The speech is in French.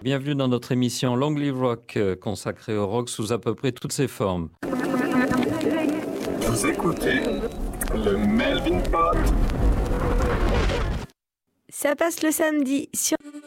Bienvenue dans notre émission Long Live Rock, consacrée au rock sous à peu près toutes ses formes. Vous écoutez le Melvin Pod. Ça passe le samedi sur